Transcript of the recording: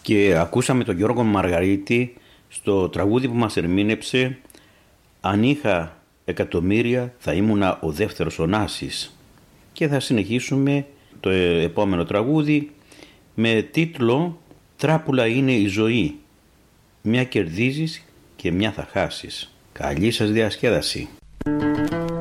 Και ακούσαμε τον Γιώργο Μαργαρίτη στο τραγούδι που μας ερμήνεψε «Αν είχα εκατομμύρια θα ήμουνα ο δεύτερος Ωνάσης». Και θα συνεχίσουμε το επόμενο τραγούδι με τίτλο «Τράπουλα είναι η ζωή. Μια κερδίζεις και μια θα χάσεις». Καλή σας διασκέδαση.